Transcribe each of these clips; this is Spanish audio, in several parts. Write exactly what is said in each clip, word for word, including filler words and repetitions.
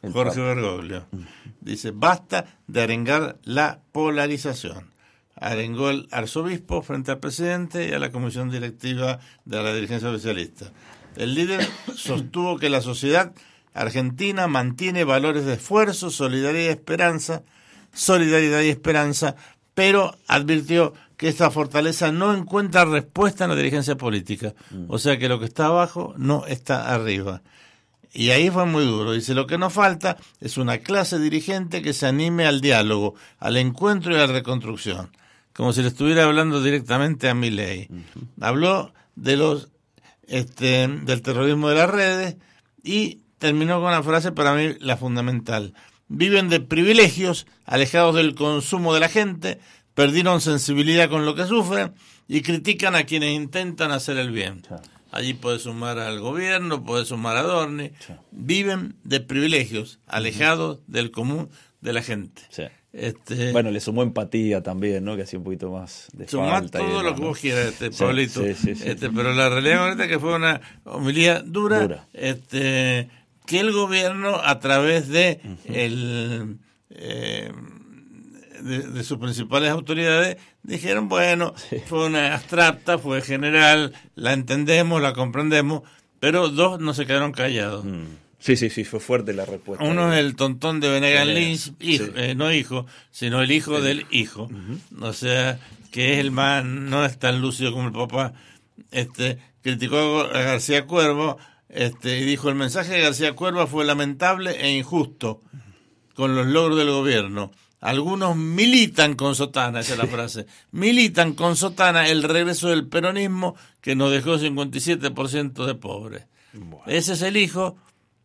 Jorge Bergoglio. Dice, basta de arengar la polarización. Arengó el arzobispo frente al presidente y a la comisión directiva de la dirigencia oficialista. El líder sostuvo que la sociedad argentina mantiene valores de esfuerzo, solidaridad y esperanza, solidaridad y esperanza, pero advirtió que esta fortaleza no encuentra respuesta en la dirigencia política. O sea que lo que está abajo no está arriba. Y ahí fue muy duro. Dice, lo que nos falta es una clase dirigente que se anime al diálogo, al encuentro y a la reconstrucción. Como si le estuviera hablando directamente a Milei. Uh-huh. Habló de los este, del terrorismo de las redes y terminó con una frase para mí la fundamental. Viven de privilegios, alejados del consumo de la gente, perdieron sensibilidad con lo que sufren y critican a quienes intentan hacer el bien. Sí. Allí puede sumar al gobierno, puede sumar a Adorni. Sí. Viven de privilegios, alejados uh-huh. del común de la gente. Sí. Este, bueno, le sumó empatía también, ¿no? Que hacía un poquito más de sumar falta. Todo demás, lo que ¿no? vos quieras, este, sí, Pablito. Sí, sí, sí, este, sí. Pero la realidad ahorita es que fue una homilía dura, dura. Este, que el gobierno, a través de, uh-huh. el, eh, de, de sus principales autoridades, dijeron, bueno, sí. fue una abstracta, fue general, la entendemos, la comprendemos, pero dos no se quedaron callados. Mm. Sí, sí, sí, fue fuerte la respuesta. Uno es el tontón de Venegas Lynch, hijo, sí. eh, no hijo, sino el hijo sí. del hijo. Uh-huh. O sea, que es el más, no es tan lúcido como el papá. Este, criticó a García Cuervo, este, y dijo, el mensaje de García Cuervo fue lamentable e injusto con los logros del gobierno. Algunos militan con sotana, esa es la frase, militan con sotana el regreso del peronismo que nos dejó cincuenta y siete por ciento de pobres. Bueno. Ese es el hijo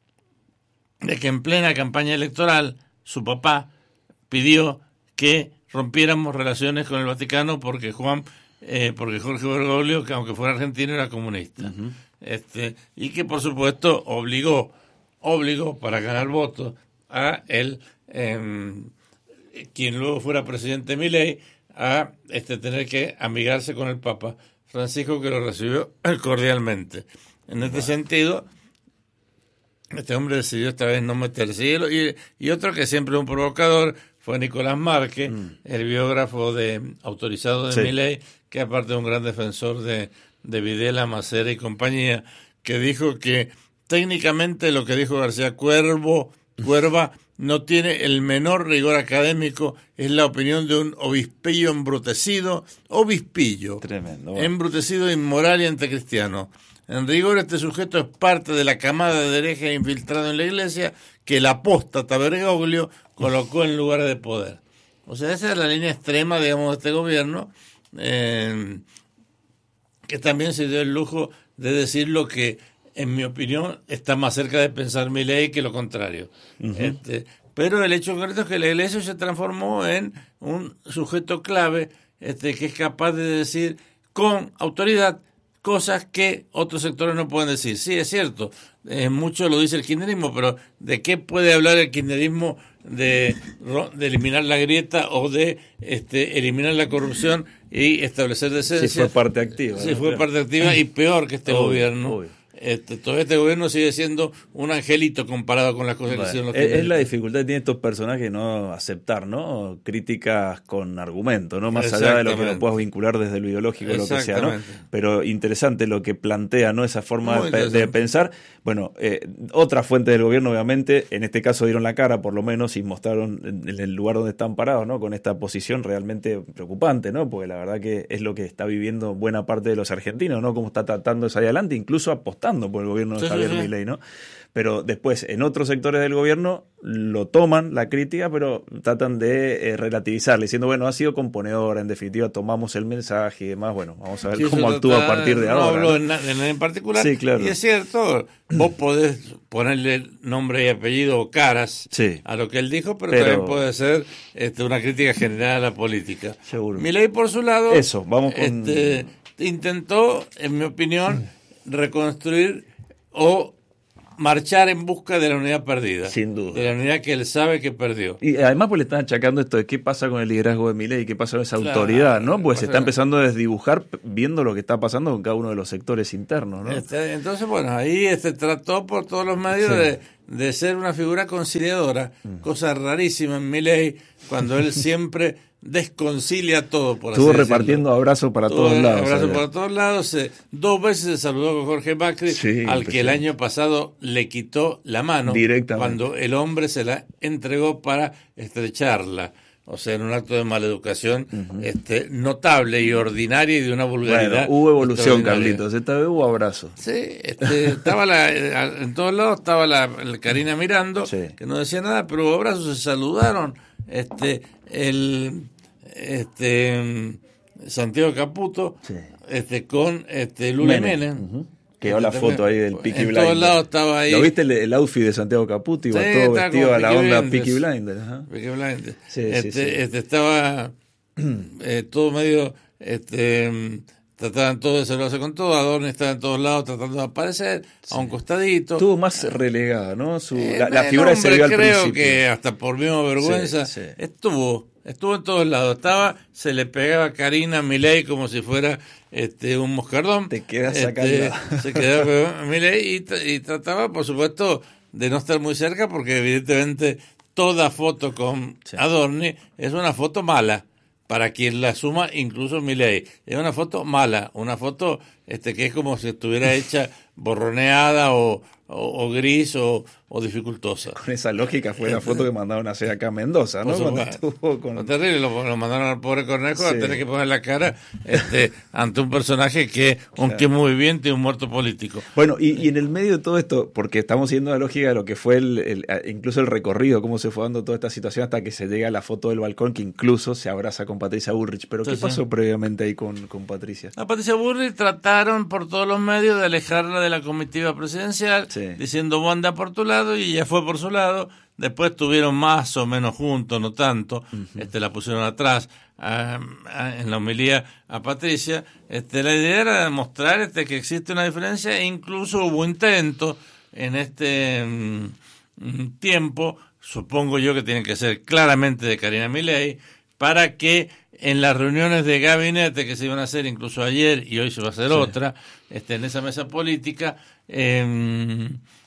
de que en plena campaña electoral su papá pidió que rompiéramos relaciones con el Vaticano porque Juan, eh, porque Jorge Bergoglio, que aunque fuera argentino, era comunista. Uh-huh. Este, y que por supuesto obligó, obligó para ganar votos a él, eh, quien luego fuera presidente Milei, a este, tener que amigarse con el Papa Francisco, que lo recibió cordialmente. En este wow. sentido, este hombre decidió esta vez no meterse. Y, y otro que siempre es un provocador fue Nicolás Márquez, mm. el biógrafo de autorizado de sí. Milei, que aparte es un gran defensor de, de Videla, Macera y compañía, que dijo que técnicamente lo que dijo García Cuervo, Cuerva no tiene el menor rigor académico, es la opinión de un obispillo embrutecido, obispillo, Tremendo, bueno. embrutecido, inmoral y anticristiano. En rigor, este sujeto es parte de la camada de herejes infiltrados en la iglesia que el apóstata Bergoglio colocó en lugares de poder. O sea, esa es la línea extrema, digamos, de este gobierno, eh, que también se dio el lujo de decir lo que, en mi opinión, está más cerca de pensar Milei que lo contrario. Uh-huh. Este, pero el hecho concreto es que la iglesia se transformó en un sujeto clave este, que es capaz de decir con autoridad cosas que otros sectores no pueden decir. Sí, es cierto, eh, mucho lo dice el kirchnerismo, pero ¿de qué puede hablar el kirchnerismo de, de eliminar la grieta o de este, eliminar la corrupción y establecer decencia? Sí, fue parte activa. Sí, ¿no? fue parte activa y peor que este obvio, gobierno. Obvio. Este, todo este gobierno sigue siendo un angelito comparado con las cosas bueno, que hicieron los es, es la dificultad que tienen estos personajes, no aceptar, ¿no? Críticas con argumento, ¿no? Más allá de lo que lo puedas vincular desde lo ideológico, lo que sea, ¿no? Pero interesante lo que plantea, ¿no? Esa forma de, de pensar. Bueno, eh, otra fuente del gobierno, obviamente, en este caso dieron la cara, por lo menos, y mostraron en el lugar donde están parados, ¿no? Con esta posición realmente preocupante, ¿no? Porque la verdad que es lo que está viviendo buena parte de los argentinos, ¿no? Cómo está tratando eso adelante, incluso apostando por el gobierno de sí, Javier sí, sí. Milei, ¿no? Pero después, en otros sectores del gobierno, lo toman la crítica, pero tratan de eh, relativizarle, diciendo, bueno, ha sido componedora, en definitiva, tomamos el mensaje y demás, bueno, vamos a ver sí, cómo actúa total, a partir de no ahora. Hablo ¿no? en, en particular, sí, claro. Y es cierto, vos podés ponerle nombre y apellido o caras sí. a lo que él dijo, pero, pero también puede ser este, una crítica general a la política. Seguro. Milei, por su lado, Eso, vamos con... este, intentó, en mi opinión, reconstruir o marchar en busca de la unidad perdida. Sin duda. De la unidad que él sabe que perdió. Y además pues le están achacando esto de qué pasa con el liderazgo de Milei, qué pasa con esa claro, autoridad, ¿no? Pues se está empezando a desdibujar viendo lo que está pasando con cada uno de los sectores internos, ¿no? Este, entonces, bueno, ahí este trató por todos los medios sí. de, de ser una figura conciliadora, mm. cosa rarísima en Milei, cuando él siempre desconcilia todo, por así Estuvo decirlo. repartiendo abrazos para Estuvo todos lados. Abrazos para todos lados. Eh, dos veces se saludó con Jorge Macri, sí, al que el año pasado le quitó la mano cuando el hombre se la entregó para estrecharla. O sea, en un acto de maleducación uh-huh. este, notable y ordinaria y de una vulgaridad. Bueno, hubo evolución, Carlitos. Esta vez hubo abrazo. Sí, este, estaba la, en todos lados estaba la, la Karina mirando, sí. que no decía nada, pero hubo abrazos, se saludaron. Este, el este Santiago Caputo sí. este, con este, Lula Menem. Uh-huh. Quedó la foto ahí del Peaky Blinders. En todos lados estaba ahí. ¿Lo viste el, el outfit de Santiago Caputo? Iba sí, todo vestido a la onda Peaky Blinders. Ajá. Peaky Blinders. Sí, este, sí, sí. Este, estaba eh, todo medio... Este, trataban todo de saludarse con todo. Adorno estaba en todos lados tratando de aparecer sí. a un costadito. Estuvo más relegada, ¿no? Su, eh, la, la figura se vio al creo principio. que hasta por misma vergüenza sí, sí. estuvo... Estuvo en todos lados, estaba, se le pegaba a Karina Milei como si fuera este un moscardón. Te quedas este, sacando. Se quedaba con Milei y, y trataba, por supuesto, de no estar muy cerca porque evidentemente toda foto con sí. Adorni es una foto mala para quien la suma, incluso Milei. Es una foto mala, una foto este que es como si estuviera hecha borroneada o, o, o gris o, o dificultosa. Con esa lógica fue la foto que mandaron a hacer acá a Mendoza, ¿no? Cuando estuvo con... Terrible, lo, lo mandaron al pobre Cornejo sí. a tener que poner la cara este, ante un personaje que, aunque claro. muy bien, tiene un muerto político. Bueno, y, y en el medio de todo esto, porque estamos siguiendo la lógica de lo que fue el, el, incluso el recorrido, cómo se fue dando toda esta situación hasta que se llega a la foto del balcón, que incluso se abraza con Patricia Bullrich. Pero ¿qué sí, pasó sí. previamente ahí con, con Patricia? A Patricia Bullrich trataron por todos los medios de alejarla de la comitiva presidencial, sí. diciendo vos anda por tu lado, y ella fue por su lado. Después estuvieron más o menos juntos, no tanto, uh-huh. este la pusieron atrás a, a, en la homilía a Patricia. Este la idea era demostrar este que existe una diferencia, e incluso hubo intentos en este mm, tiempo, supongo yo que tienen que ser claramente de Karina Milei, para que en las reuniones de gabinete que se iban a hacer incluso ayer y hoy se va a hacer sí. otra, este, en esa mesa política, eh,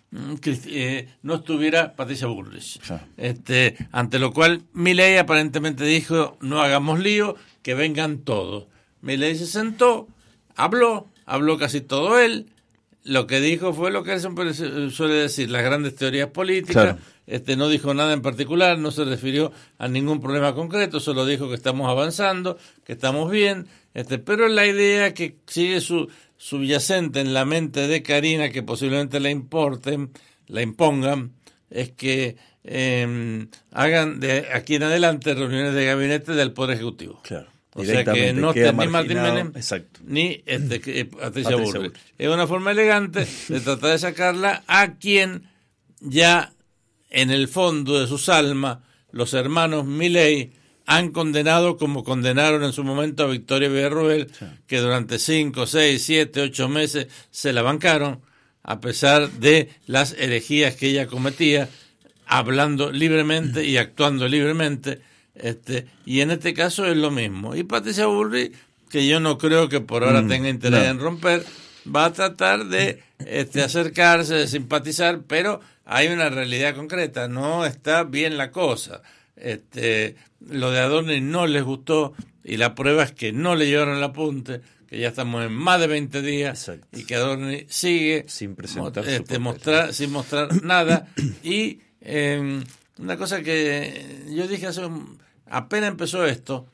eh, no estuviera Patricia Bullrich. Sí. Este, ante lo cual Milei aparentemente dijo, no hagamos lío, que vengan todos. Milei se sentó, habló, habló casi todo él. Lo que dijo fue lo que él siempre suele decir, las grandes teorías políticas. Claro. Este, no dijo nada en particular, no se refirió a ningún problema concreto, solo dijo que estamos avanzando, que estamos bien, este, pero la idea que sigue su, subyacente en la mente de Karina, que posiblemente la importen, la impongan, es que eh, hagan de aquí en adelante reuniones de gabinete del Poder Ejecutivo. Claro. O sea que no esté ni Martín Menem ni este, eh, Patricia Bullrich. Es una forma elegante de tratar de sacarla a quien ya en el fondo de sus almas los hermanos Milei han condenado como condenaron en su momento a Victoria Villarroel, sí. que durante cinco, seis, siete, ocho meses se la bancaron a pesar de las herejías que ella cometía, hablando libremente y actuando libremente. Este, y en este caso es lo mismo. Y Patricia Bullrich, que yo no creo que por ahora mm, tenga interés no. en romper, va a tratar de este, acercarse, de simpatizar, pero hay una realidad concreta, no está bien la cosa. Este, lo de Adorni no les gustó y la prueba es que no le llevaron el apunte, que ya estamos en más de veinte días. Exacto. Y que Adorni sigue sin presentar este, mostrar, sin mostrar nada. Y eh, una cosa que yo dije hace un, apenas empezó esto,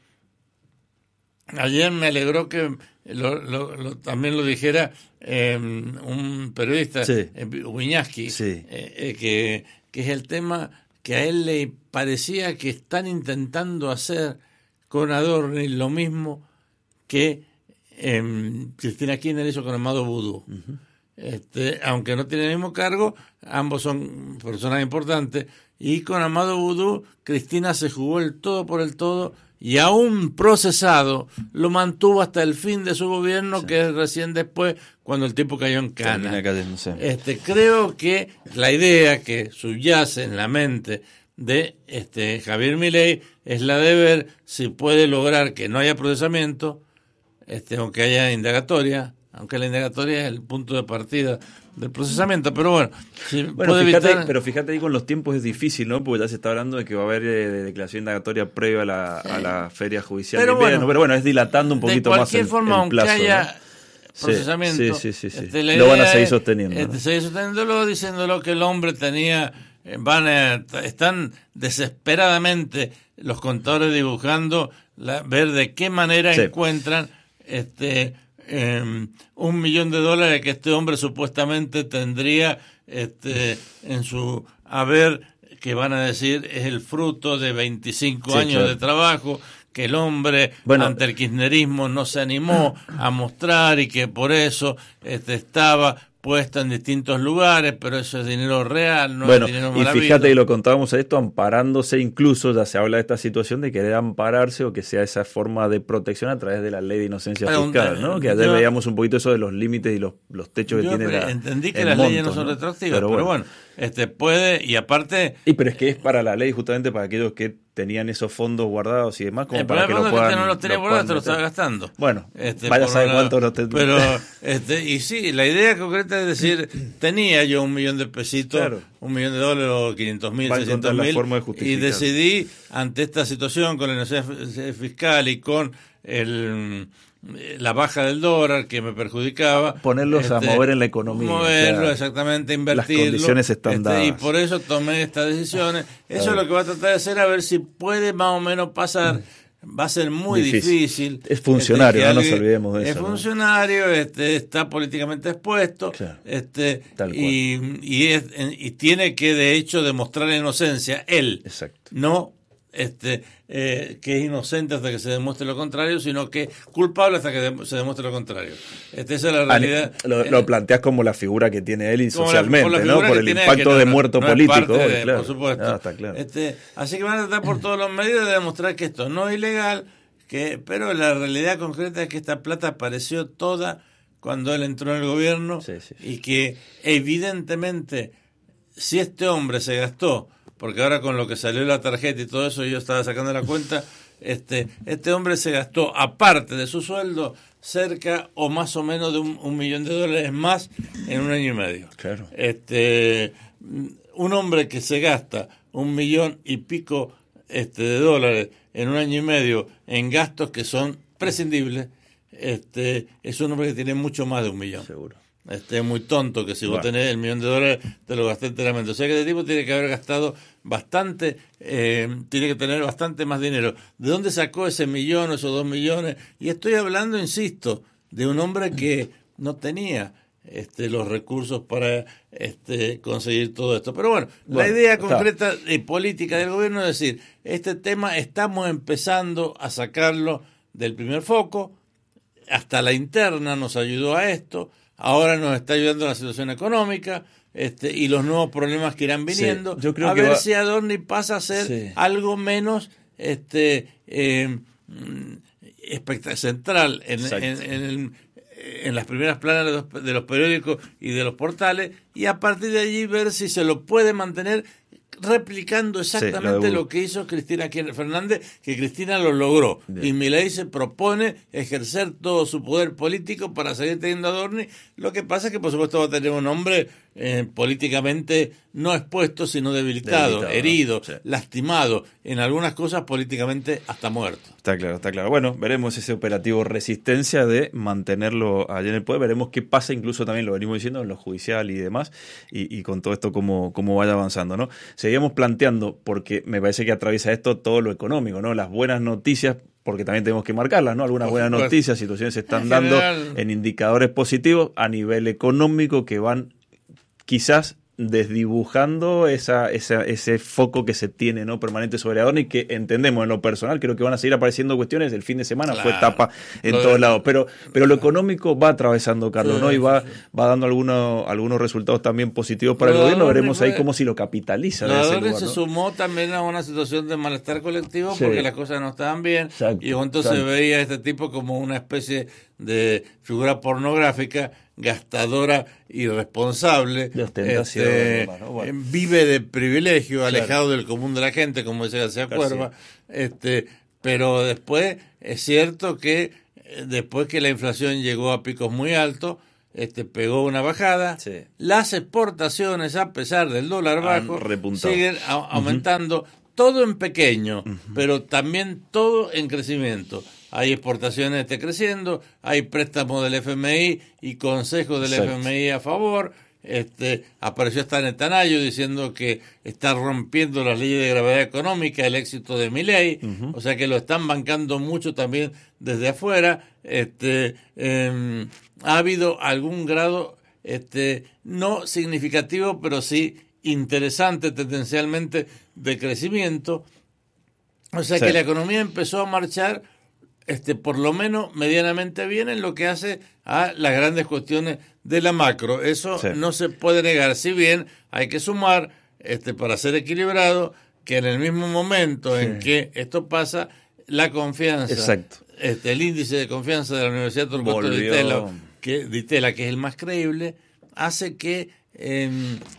ayer me alegró que lo, lo, lo, también lo dijera eh, un periodista, sí. eh, Wiñaski, sí. eh, eh, que, que es el tema que a él le parecía que están intentando hacer con Adorni lo mismo que eh, Cristina Kirchner hizo con Amado Boudou. Uh-huh. Este, aunque no tienen el mismo cargo, ambos son personas importantes, y con Amado Boudou Cristina se jugó el todo por el todo y aún procesado lo mantuvo hasta el fin de su gobierno, sí. que es recién después cuando el tipo cayó en cana. No sé. Este, creo que la idea que subyace en la mente de este Javier Milei es la de ver si puede lograr que no haya procesamiento, este, aunque haya indagatoria, aunque la indagatoria es el punto de partida del procesamiento, pero bueno, si bueno puede fíjate, evitar... pero fíjate ahí con los tiempos es difícil, ¿no? Porque ya se está hablando de que va a haber eh, declaración indagatoria previa a la, sí. a la feria judicial pero de invierno, bueno, pero bueno, es dilatando un poquito más el, forma, el plazo, aunque haya ¿no? procesamiento, sí, sí, sí, sí, este, sí. Lo van a seguir sosteniendo, es, ¿no? este, seguir sosteniéndolo, diciéndolo que el hombre tenía, eh, van a, están desesperadamente los contadores dibujando, la, ver de qué manera sí. encuentran este eh, un millón de dólares que este hombre supuestamente tendría este en su haber, que van a decir es el fruto de veinticinco sí, años claro. de trabajo, que el hombre bueno, ante el kirchnerismo no se animó a mostrar y que por eso este, estaba puesto en distintos lugares, pero eso es dinero real, no bueno, es dinero y maravilloso. Fíjate que lo contábamos a esto, amparándose incluso, ya se habla de esta situación de querer ampararse o que sea esa forma de protección a través de la ley de inocencia pero, fiscal, ¿no? Que ayer yo, veíamos un poquito eso de los límites y los, los techos que tiene la entendí que las monto, leyes no son ¿no? retroactivas, pero, pero bueno, bueno, este puede, y aparte... Y pero es que es para la ley justamente para aquellos que tenían esos fondos guardados y demás, como para que lo puedan... El que no los tenía guardados, te los estaba gastando. Bueno, este, vaya a saber cuánto los tenía. Pero, este, y sí, la idea concreta es decir, tenía yo un millón de pesitos, claro. un millón de dólares o quinientos mil, seiscientos mil, y decidí, ante esta situación con la inocencia fiscal y con el... la baja del dólar que me perjudicaba, ponerlos este, a mover en la economía, moverlo, o sea, exactamente, invertirlo, las condiciones están este, dadas. Y por eso tomé estas decisiones. Eso claro. es lo que va a tratar de hacer, a ver si puede más o menos pasar. Va a ser muy difícil. difícil. Es funcionario, este, no nos olvidemos de es eso. Es funcionario, ¿no? este, está políticamente expuesto, claro. este, y, y, es, y tiene que de hecho demostrar la inocencia él, exacto. no este eh, que es inocente hasta que se demuestre lo contrario, sino que culpable hasta que de, se demuestre lo contrario. Esta es la realidad. Lo, lo planteas como la figura que tiene él y socialmente, la, ¿no? Por el impacto de no, muerto no político. De, hoy, claro. Por supuesto. Ah, está claro. Este, así que van a tratar por todos los medios de demostrar que esto no es ilegal, que, pero la realidad concreta es que esta plata apareció toda cuando él entró en el gobierno sí, sí, sí. y que evidentemente si este hombre se gastó, porque ahora con lo que salió la tarjeta y todo eso yo estaba sacando la cuenta, este este hombre se gastó, aparte de su sueldo, cerca o más o menos de un, un millón de dólares más en un año y medio. Claro. Este, un hombre que se gasta un millón y pico este, de dólares en un año y medio en gastos que son prescindibles, este, es un hombre que tiene mucho más de un millón. Seguro. Este es muy tonto que si bueno. vos tenés el millón de dólares te lo gasté enteramente. O sea que este tipo tiene que haber gastado bastante, eh, tiene que tener bastante más dinero. ¿De dónde sacó ese millón, esos dos millones? Y estoy hablando, insisto, de un hombre que no tenía este, los recursos para este, conseguir todo esto. Pero bueno, bueno la idea concreta está. y política del gobierno es decir, este tema estamos empezando a sacarlo del primer foco, hasta la interna nos ayudó a esto. Ahora nos está ayudando la situación económica este, y los nuevos problemas que irán viniendo. Sí, yo creo a que ver va... si Adorni pasa a ser sí. algo menos este, eh, central en, en, en, el, en las primeras planas de los, de los periódicos y de los portales, y a partir de allí ver si se lo puede mantener replicando exactamente sí, lo, lo que hizo Cristina Fernández, que Cristina lo logró. Bien. Y Milei se propone ejercer todo su poder político para seguir teniendo a Adorni. Lo que pasa es que, por supuesto, va a tener un hombre eh, políticamente no expuesto, sino debilitado, debilitado herido, sí. lastimado, en algunas cosas políticamente hasta muerto. Está claro, está claro. Bueno, veremos ese operativo resistencia de mantenerlo allá en el poder. Veremos qué pasa, incluso también lo venimos diciendo en lo judicial y demás, y, y con todo esto cómo, cómo vaya avanzando, ¿no? Seguimos planteando, porque me parece que atraviesa esto todo lo económico, ¿no? Las buenas noticias, porque también tenemos que marcarlas, ¿no? Algunas buenas noticias, situaciones se están en dando general, en indicadores positivos a nivel económico que van quizás desdibujando esa, esa, ese foco que se tiene, ¿no? permanente sobre Adorni, que entendemos en lo personal, creo que van a seguir apareciendo cuestiones. El fin de semana claro. fue tapa en lo todos de... lados, pero, pero lo económico va atravesando, Carlos, sí, ¿no? Y va, sí, sí. va dando algunos, algunos resultados también positivos para lo el gobierno. Veremos fue... ahí cómo si lo capitaliza. Lo de ese Adorni lugar, se ¿no? sumó también a una situación de malestar colectivo sí. porque las cosas no estaban bien. Exacto, y entonces exacto. veía a este tipo como una especie de figura pornográfica, gastadora, irresponsable, de ostentación, este, hermano, bueno. vive de privilegio, claro. alejado del común de la gente, como dice García Cuerva, este, pero después es cierto que después que la inflación llegó a picos muy altos, este pegó una bajada. Sí. Las exportaciones, a pesar del dólar bajo, siguen a, aumentando, uh-huh. todo en pequeño, uh-huh. pero también todo en crecimiento. Hay exportaciones este, creciendo, hay préstamos del F M I y consejos del Exacto. F M I a favor. Este, apareció hasta Netanyahu diciendo que está rompiendo las leyes de gravedad económica el éxito de Milei, uh-huh. o sea que lo están bancando mucho también desde afuera. Este, eh, ha habido algún grado este, no significativo, pero sí interesante tendencialmente de crecimiento, o sea sí. que la economía empezó a marchar este, por lo menos medianamente bien en lo que hace a las grandes cuestiones de la macro. Eso sí. no se puede negar, si bien hay que sumar, este, para ser equilibrado, que en el mismo momento sí. en que esto pasa, la confianza, Exacto. Este, el índice de confianza de la Universidad Torcuato Di Tella, que, Di Tella, que es el más creíble, hace que eh,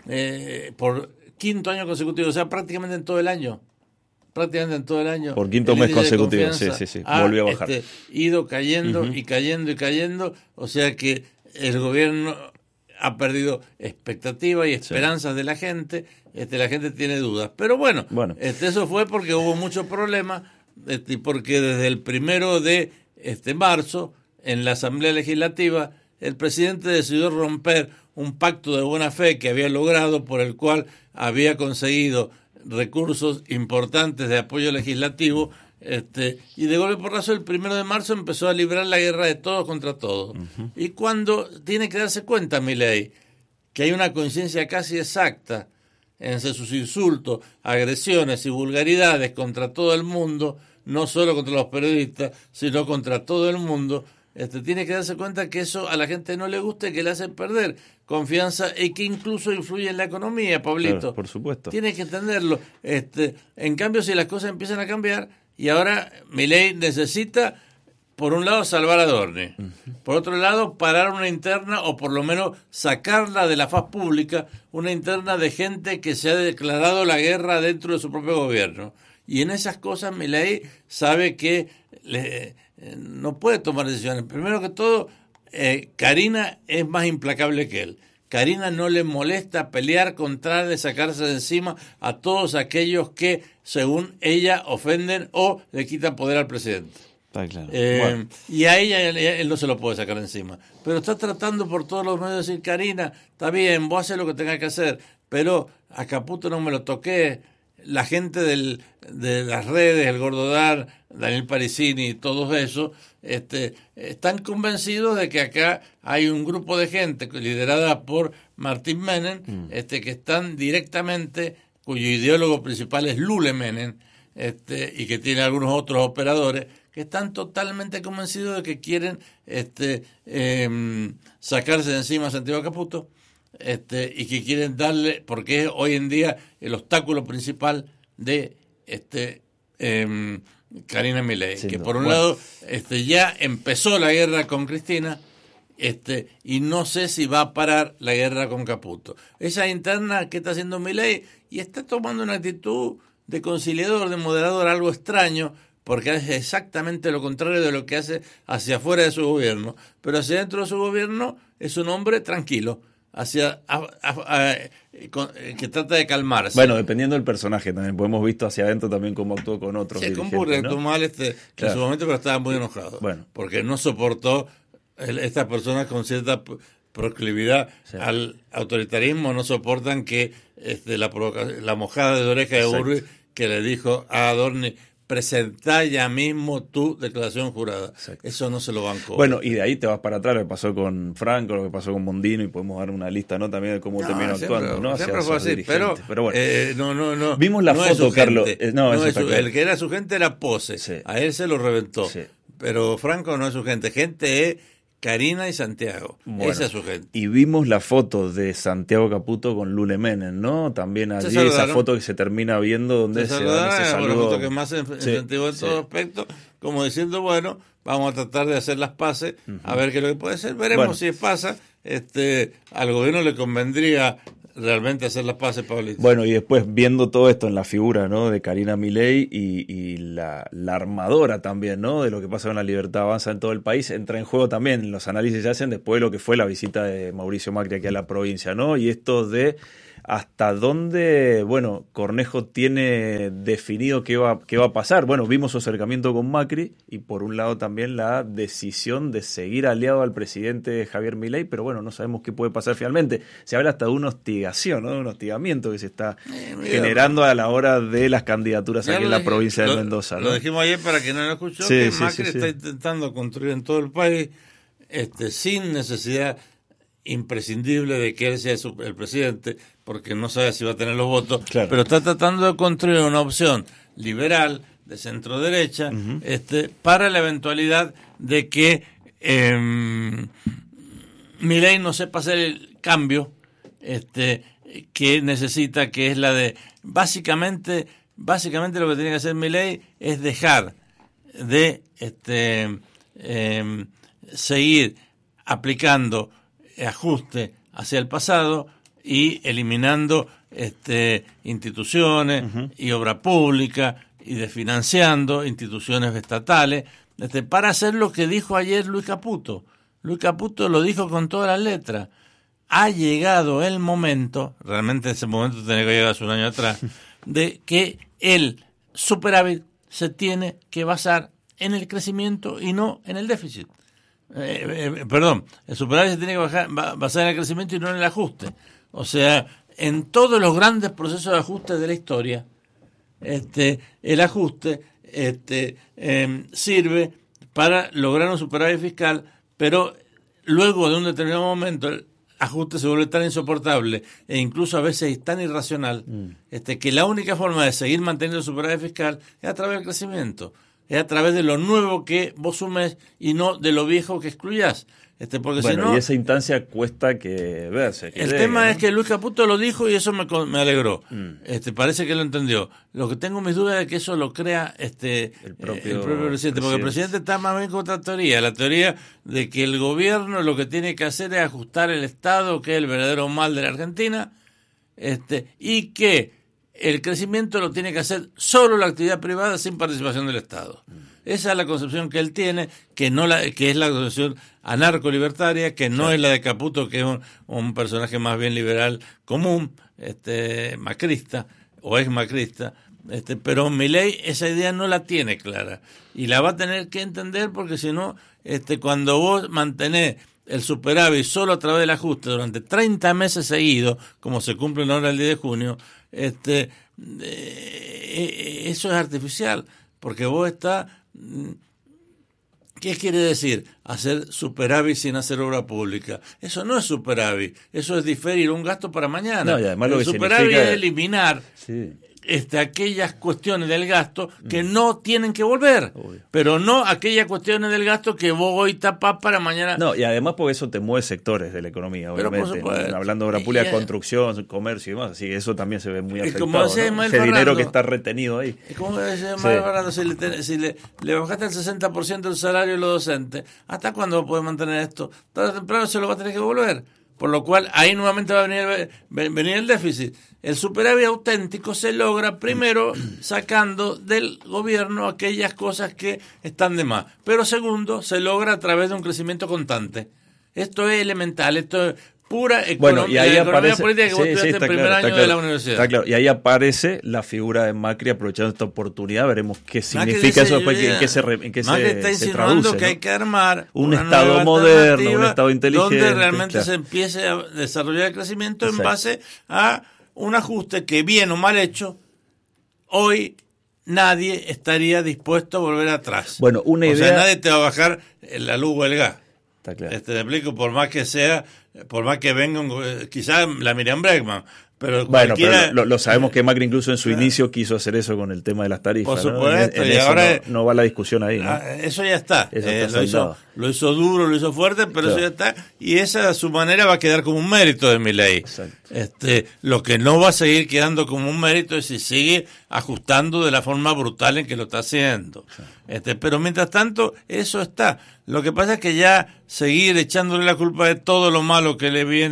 eh, por quinto año consecutivo, o sea, prácticamente en todo el año, prácticamente en todo el año. Por quinto mes consecutivo, sí, sí, sí, volvió a bajar. Este, ido cayendo uh-huh. y cayendo y cayendo, o sea que el gobierno ha perdido expectativas y esperanzas sí. de la gente, este, la gente tiene dudas. Pero bueno, bueno. Este, eso fue porque hubo muchos problemas, este, porque desde el primero de este, marzo, en la Asamblea Legislativa, el presidente decidió romper un pacto de buena fe que había logrado, por el cual había conseguido recursos importantes de apoyo legislativo, este, y de golpe porrazo el primero de marzo empezó a librar la guerra de todos contra todos. Uh-huh. Y cuando tiene que darse cuenta Milei que hay una coincidencia casi exacta entre sus insultos, agresiones y vulgaridades contra todo el mundo, no solo contra los periodistas, sino contra todo el mundo, este, tiene que darse cuenta que eso a la gente no le gusta y que le hace perder confianza y que incluso influye en la economía, Pablito. Claro, por supuesto. Tiene que entenderlo. Este, en cambio, si las cosas empiezan a cambiar, y ahora Milei necesita, por un lado, salvar a Adorni, uh-huh. por otro lado, parar una interna o por lo menos sacarla de la faz pública, una interna de gente que se ha declarado la guerra dentro de su propio gobierno. Y en esas cosas Milei sabe que le, eh, no puede tomar decisiones. Primero que todo, eh, Karina es más implacable que él. Karina no le molesta pelear contra de sacarse de encima a todos aquellos que, según ella, ofenden o le quitan poder al presidente. Está claro. Eh, bueno. Y a ella él, él no se lo puede sacar de encima. Pero está tratando por todos los medios de decir, Karina, está bien, vos haces lo que tengas que hacer, pero a Caputo no me lo toqué. La gente del, de las redes, el Gordodar, Daniel Parisini y todos esos, este, están convencidos de que acá hay un grupo de gente liderada por Martín Menem, mm. este, que están directamente, cuyo ideólogo principal es Lule Menem, este, y que tiene algunos otros operadores, que están totalmente convencidos de que quieren este, eh, sacarse de encima a Santiago Caputo. Este, y que quieren darle, porque es hoy en día el obstáculo principal de este eh, Karina Milei, sí, que no. por un bueno. lado este, ya empezó la guerra con Cristina, este, y no sé si va a parar la guerra con Caputo. Esa interna que está haciendo Milei, y está tomando una actitud de conciliador, de moderador, algo extraño, porque es exactamente lo contrario de lo que hace hacia afuera de su gobierno, pero hacia dentro de su gobierno es un hombre tranquilo, hacia a, a, a, con, que trata de calmarse. Bueno, dependiendo del personaje también, pues hemos visto hacia adentro también cómo actuó con otros sí, dirigentes, con actuó ¿no? mal este, claro. en su momento, pero estaba muy enojado, bueno. porque no soportó el, estas personas con cierta proclividad sí. al autoritarismo, no soportan que este, la, la mojada de oreja de Urbi que le dijo a Adorni, presentá ya mismo tu declaración jurada. Exacto. Eso no se lo bancó. Bueno, y de ahí te vas para atrás, lo que pasó con Franco, lo que pasó con Mondino, y podemos dar una lista, ¿no? También de cómo no, terminó siempre, actuando, ¿no? Siempre fue así, pero, pero bueno. Eh, no, no, no. Vimos la no foto, Carlos. Eh, no, no es su, el que era su gente era Pose. Sí. A él se lo reventó. Sí. Pero Franco no es su gente. Gente es Karina y Santiago, bueno, esa es su gente. Y vimos la foto de Santiago Caputo con Lule Menem, ¿no? También allí esa foto que se termina viendo donde se, se, donde se saludó. Una foto que más incentivó en sí, todo sí. aspecto, como diciendo, bueno, vamos a tratar de hacer las paces, uh-huh. a ver qué es lo que puede ser, veremos bueno. si pasa. Este, al gobierno le convendría realmente hacer las paces, Pablito. Bueno, y después viendo todo esto en la figura, ¿no?, de Karina Milei y, y la, la armadora también, ¿no?, de lo que pasa con la Libertad Avanza en todo el país, entra en juego también los análisis se hacen después de lo que fue la visita de Mauricio Macri aquí a la provincia, ¿no? Y esto de hasta dónde, bueno, Cornejo tiene definido qué va, qué va a pasar. Bueno, vimos su acercamiento con Macri y por un lado también la decisión de seguir aliado al presidente Javier Milei, pero bueno, no sabemos qué puede pasar finalmente. Se habla hasta de una hostigación, ¿no?, de un hostigamiento que se está eh, generando a la hora de las candidaturas aquí en la dije, provincia de lo, Mendoza, ¿no? Lo dijimos ayer para quien no lo escuchó, sí, que sí, Macri sí, sí. está intentando construir en todo el país este, sin necesidad imprescindible de que él sea el presidente, porque no sabe si va a tener los votos, claro. pero está tratando de construir una opción liberal, de centro derecha, uh-huh. este, para la eventualidad de que eh, Milei no sepa hacer el cambio este, que necesita, que es la de, básicamente, básicamente lo que tiene que hacer Milei es dejar de este, eh, seguir aplicando ajuste hacia el pasado y eliminando este, instituciones uh-huh. y obra pública y desfinanciando instituciones estatales este, para hacer lo que dijo ayer Luis Caputo. Luis Caputo lo dijo con todas las letras. Ha llegado el momento, realmente ese momento tenía que llegar hace un año atrás, de que el superávit se tiene que basar en el crecimiento y no en el déficit. Eh, eh, perdón, el superávit se tiene que bajar, basar en el crecimiento y no en el ajuste. O sea, en todos los grandes procesos de ajuste de la historia, este, el ajuste este, eh, sirve para lograr un superávit fiscal, pero luego de un determinado momento el ajuste se vuelve tan insoportable e incluso a veces es tan irracional mm. este, que la única forma de seguir manteniendo el superávit fiscal es a través del crecimiento. Es a través de lo nuevo que vos sumes y no de lo viejo que excluyás. Este, porque bueno, si no, y esa instancia cuesta que verse. Que el llegue, tema ¿no? es que Luis Caputo lo dijo y eso me, me alegró. Mm. Este, parece que lo entendió. Lo que tengo mis dudas es que eso lo crea este el propio, el propio presidente, presidente, porque el presidente está más bien con otra teoría, la teoría de que el gobierno lo que tiene que hacer es ajustar el Estado, que es el verdadero mal de la Argentina, este, y que el crecimiento lo tiene que hacer solo la actividad privada sin participación del Estado. Esa es la concepción que él tiene, que no la que es la concepción anarco-libertaria, que no sí. es la de Caputo, que es un, un personaje más bien liberal común, este macrista, o ex macrista, este, pero Milei esa idea no la tiene clara, y la va a tener que entender, porque si no, este, cuando vos mantenés el superávit solo a través del ajuste durante treinta meses seguidos, como se cumple ahora el diez de junio, este, eh, eso es artificial, porque vos estás... ¿Qué quiere decir? Hacer superávit sin hacer obra pública. Eso no es superávit, eso es diferir un gasto para mañana. No, y además lo el que superávit significa... es eliminar... Sí. Este, aquellas cuestiones del gasto que mm. no tienen que volver, Obvio. pero no aquellas cuestiones del gasto que vos hoy tapás para mañana. No, y además porque eso te mueve sectores de la economía, obviamente. ¿No? Hablando de obra pública, y, construcción, comercio y demás, así que eso también se ve muy afectado. Como decía, ¿no? Ese Ferrando, dinero que está retenido ahí. Es como decía Ferrando, sí. si, le, si le, le bajaste el sesenta por ciento del salario de los docentes, ¿hasta cuándo puedes mantener esto? Tarde o temprano se lo va a tener que devolver. Por lo cual, ahí nuevamente va a venir, venir el déficit. El superávit auténtico se logra primero sacando del gobierno aquellas cosas que están de más. Pero segundo, se logra a través de un crecimiento constante. Esto es elemental, esto es pura econom- bueno, y ahí la aparece, economía política que sí, vos estudiaste sí, el primer claro, año claro, de la universidad. Está claro. Y ahí aparece la figura de Macri aprovechando esta oportunidad. Veremos qué significa eso después, en qué se, en qué Macri se, está se insinuando traduce, que ¿no? hay que armar un Estado moderno, un Estado inteligente. Donde realmente claro. se empiece a desarrollar el crecimiento Exacto. en base a un ajuste que, bien o mal hecho, hoy nadie estaría dispuesto a volver atrás. Bueno, una idea... O sea, nadie te va a bajar la luz o el gas. Está claro. Este, te explico, por más que sea, por más que venga, un, quizás la Miriam Bregman, pero bueno, pero lo, lo sabemos que Macri incluso en su claro. inicio quiso hacer eso con el tema de las tarifas. Por supuesto, ¿no? en, en y ahora no, no va la discusión ahí, ¿no? Eso ya está. Eso eh, está lo, hizo, lo hizo duro, lo hizo fuerte, pero claro. eso ya está. Y esa a su manera va a quedar como un mérito de Milei. Este, lo que no va a seguir quedando como un mérito es si sigue ajustando de la forma brutal en que lo está haciendo. Sí. Este, pero mientras tanto, eso está. Lo que pasa es que ya seguir echándole la culpa de todo lo malo que le viene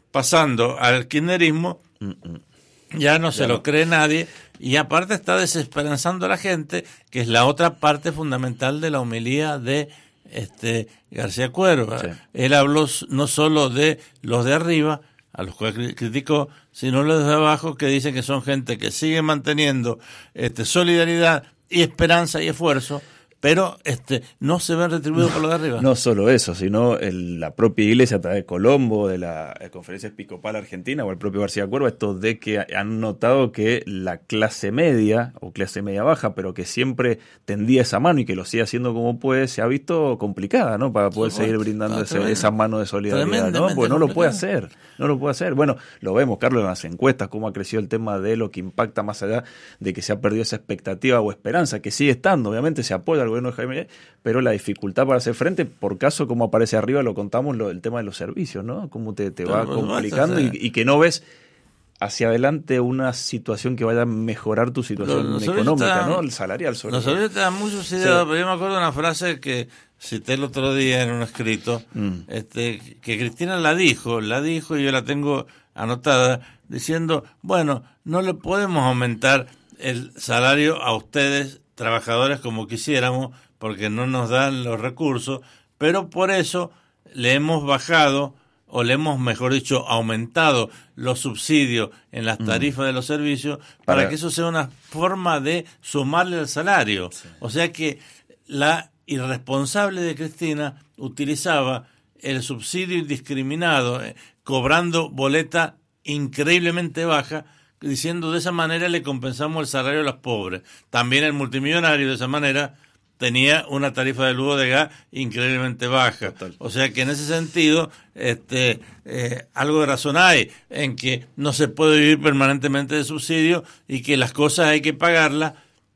pasando al kirchnerismo, Mm-mm. ya no se ya lo no. cree nadie, y aparte está desesperanzando a la gente, que es la otra parte fundamental de la homilía de este García Cuerva. Sí. Él habló no solo de los de arriba, a los cuales criticó, sino los de abajo, que dicen que son gente que sigue manteniendo este solidaridad y esperanza y esfuerzo, pero este no se ven retribuidos por lo de arriba. No solo eso, sino el, la propia Iglesia a través de Colombo, de la Conferencia Episcopal Argentina o el propio García Cuerva, estos de que han notado que la clase media o clase media baja, pero que siempre tendía esa mano y que lo sigue haciendo como puede, se ha visto complicada, ¿no? Para poder seguir brindando ese, esa mano de solidaridad, ¿no? Pues no lo puede hacer, no lo puede hacer. Bueno, lo vemos, Carlos, en las encuestas, cómo ha crecido el tema de lo que impacta más allá de que se ha perdido esa expectativa o esperanza, que sigue estando, obviamente se apoya al gobierno de Jaime, pero la dificultad para hacer frente, por caso, como aparece arriba, lo contamos, lo, el tema de los servicios, ¿no? Cómo te, te va pero, complicando basta, y, y que no ves hacia adelante una situación que vaya a mejorar tu situación económica, dan, ¿no? El salarial. Sobre los salarios te dan mucho subsidiado, sí. Pero yo me acuerdo de una frase que cité el otro día en un escrito, mm. este, que Cristina la dijo, la dijo y yo la tengo anotada, diciendo, bueno, no le podemos aumentar el salario a ustedes, trabajadores, como quisiéramos, porque no nos dan los recursos, pero por eso le hemos bajado, o le hemos, mejor dicho, aumentado los subsidios en las tarifas mm. de los servicios, para, para que eso sea una forma de sumarle al salario. Sí. O sea que la irresponsable de Cristina utilizaba el subsidio indiscriminado, eh, cobrando boleta increíblemente baja, diciendo de esa manera le compensamos el salario a los pobres. También el multimillonario de esa manera tenía una tarifa de luz de gas increíblemente baja. Total. O sea que en ese sentido este eh, algo de razón hay en que no se puede vivir permanentemente de subsidio y que las cosas hay que pagarlas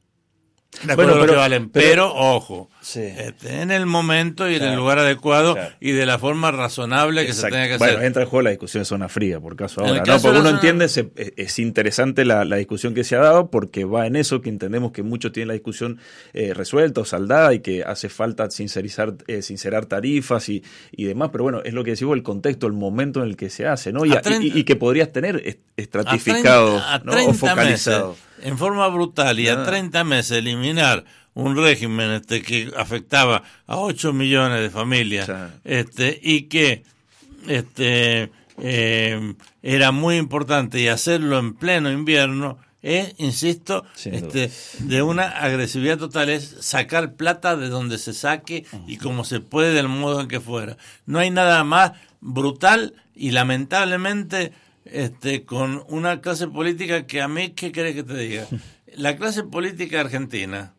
de acuerdo bueno, pero, a lo que valen. Pero, pero ojo, sí. este, en el momento y claro, en el lugar adecuado claro. y de la forma razonable que Exacto. se tenga que bueno, hacer. Bueno, entra en juego la discusión de zona fría, por caso ahora. ¿no? Porque uno zona... entiende, se, es interesante la, la discusión que se ha dado, porque va en eso que entendemos que muchos tienen la discusión eh, resuelta o saldada y que hace falta sincerizar, eh, sincerar tarifas y, y demás. Pero bueno, es lo que decimos, el contexto, el momento en el que se hace, ¿no? Y, a treinta, y, y que podrías tener estratificado a treinta, ¿no? a o focalizado. Meses. En forma brutal y ah. a treinta meses eliminar un régimen este que afectaba a ocho millones de familias sí. este y que este eh, era muy importante y hacerlo en pleno invierno es, insisto, este, de una agresividad total, es sacar plata de donde se saque uh-huh. y como se puede del modo en que fuera. No hay nada más brutal y lamentablemente Este, con una clase política que a mí, ¿qué querés que te diga? La clase política argentina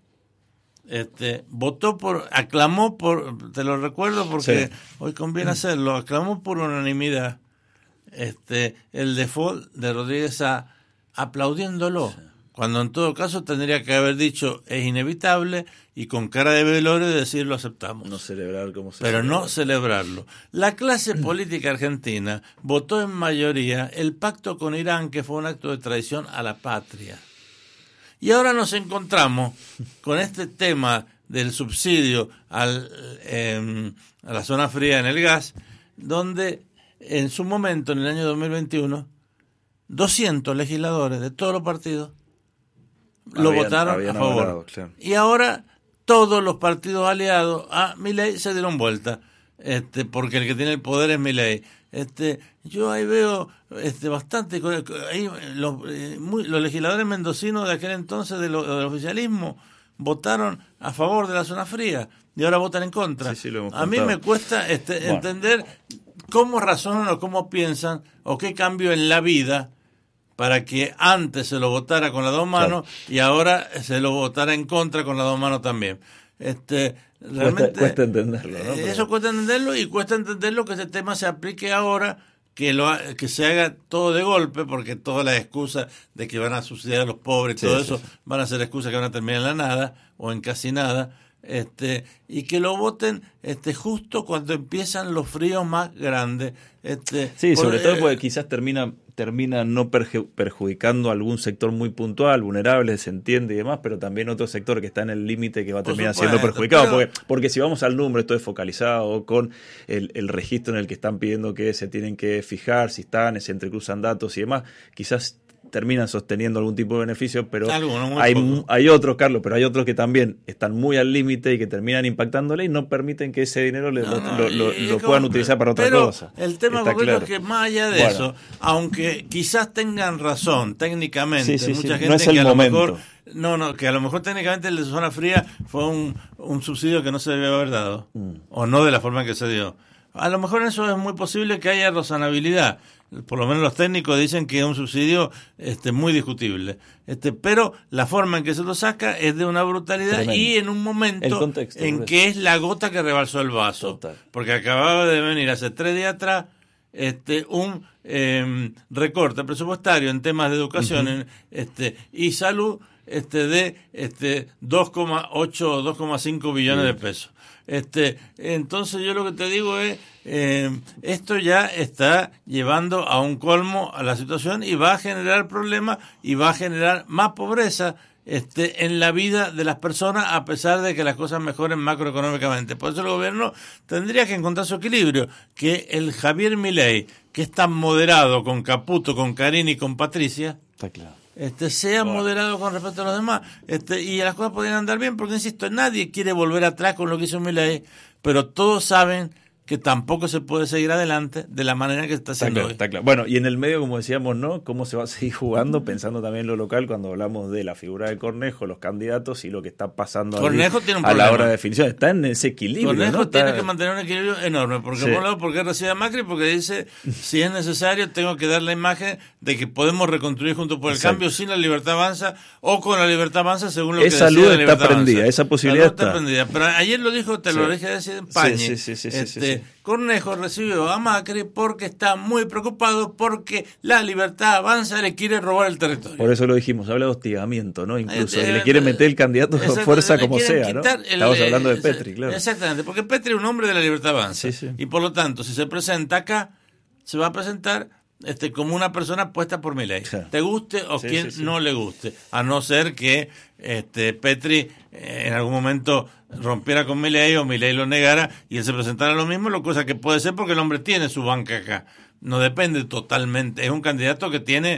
este, votó por, aclamó por, te lo recuerdo porque sí. hoy conviene hacerlo, aclamó por unanimidad este, el default de Rodríguez A, aplaudiéndolo, sí. cuando en todo caso tendría que haber dicho es inevitable y con cara de velorio decir lo aceptamos. No celebrar como se Pero celebra. no celebrarlo. La clase política argentina votó en mayoría el pacto con Irán, que fue un acto de traición a la patria. Y ahora nos encontramos con este tema del subsidio al, eh, a la zona fría en el gas, donde en su momento, en el año dos mil veintiuno, doscientos legisladores de todos los partidos lo habían, votaron habían a favor. Hablado, claro. Y ahora todos los partidos aliados a Milei se dieron vuelta, este, porque el que tiene el poder es Milei. Este, yo ahí veo este, bastante, ahí, los, muy, los legisladores mendocinos de aquel entonces de lo, del oficialismo votaron a favor de la zona fría y ahora votan en contra. Sí, sí, a mí me cuesta este, bueno. entender cómo razonan o cómo piensan o qué cambio en la vida para que antes se lo votara con las dos manos claro. y ahora se lo votara en contra con las dos manos también. Este, realmente cuesta, cuesta entenderlo, ¿no? Eso Pero... cuesta entenderlo y cuesta entenderlo que ese tema se aplique ahora, que lo que se haga todo de golpe, porque todas las excusas de que van a subsidiar a los pobres y sí, todo sí, eso sí. van a ser excusas que van a terminar en la nada o en casi nada. este, y que lo voten este, justo cuando empiezan los fríos más grandes. Este, sí, sobre por, todo eh, porque quizás termina termina no perju- perjudicando a algún sector muy puntual, vulnerable, se entiende y demás, pero también otro sector que está en el límite que va a terminar siendo perjudicado, pero, porque, porque si vamos al número, esto es focalizado con el, el registro en el que están pidiendo que se tienen que fijar, si están, se entrecruzan datos y demás, quizás terminan sosteniendo algún tipo de beneficio, pero Alguno, hay, hay otros, Carlos, pero hay otros que también están muy al límite y que terminan impactándole y no permiten que ese dinero le, no, no, lo, lo, lo puedan como, utilizar para otra pero cosa. El tema concreto claro. es que más allá de bueno. eso, aunque quizás tengan razón técnicamente, sí, sí, mucha sí. gente No es que el a momento. lo mejor no, no, que a lo mejor técnicamente el de zona fría fue un, un subsidio que no se debe haber dado, mm. o no de la forma en que se dio. A lo mejor eso es muy posible que haya razonabilidad. Por lo menos los técnicos dicen que es un subsidio este, muy discutible. Este, pero la forma en que se lo saca es de una brutalidad Tremendo. Y en un momento contexto, en que es la gota que rebalsó el vaso. Total. Porque acababa de venir hace tres días atrás este, un eh, recorte presupuestario en temas de educación uh-huh. en, este, y salud este, de este, dos coma ocho o dos coma cinco billones uh-huh. de pesos. Este, entonces yo lo que te digo es, eh, esto ya está llevando a un colmo a la situación y va a generar problemas y va a generar más pobreza este, en la vida de las personas a pesar de que las cosas mejoren macroeconómicamente. Por eso el gobierno tendría que encontrar su equilibrio, que el Javier Milei, que es tan moderado con Caputo, con Carini y con Patricia, está claro. Este, sea bueno. moderado con respecto a los demás este, y las cosas podrían andar bien porque, insisto, nadie quiere volver atrás con lo que hizo Milei, pero todos saben que tampoco se puede seguir adelante de la manera que se está haciendo está claro, hoy. Está claro. Bueno, y en el medio, como decíamos, ¿no? ¿Cómo se va a seguir jugando? Pensando también en lo local, cuando hablamos de la figura de Cornejo, los candidatos y lo que está pasando Cornejo tiene un a problema. la hora de definición. Está en ese equilibrio, Cornejo ¿no? tiene está... que mantener un equilibrio enorme, porque sí. por un lado, porque recibe a Macri, porque dice, si es necesario, tengo que dar la imagen de que podemos reconstruir junto por el Exacto. cambio sin la Libertad Avanza o con la Libertad Avanza, según lo esa que decía luz la está prendida, Avanza. esa posibilidad está. está prendida. Pero ayer lo dijo, te sí. lo dije decir en Pañi. Sí, sí, sí, sí, este, sí, sí, sí. Cornejo recibió a Macri porque está muy preocupado porque la Libertad Avanza le quiere robar el territorio. Por eso lo dijimos, habla de hostigamiento, ¿no? Incluso eh, eh, le quiere meter el candidato a fuerza como sea, ¿no? El, Estamos hablando de Petri, claro. Exactamente, porque Petri es un hombre de la Libertad Avanza. Sí, sí. Y por lo tanto, si se presenta acá, se va a presentar este como una persona puesta por Milei. Sí. Te guste o sí, quien sí, sí. no le guste. A no ser que este Petri eh, en algún momento rompiera con Milei o Milei lo negara y él se presentara lo mismo, lo cosa que puede ser porque el hombre tiene su banca acá. No depende totalmente. Es un candidato que tiene,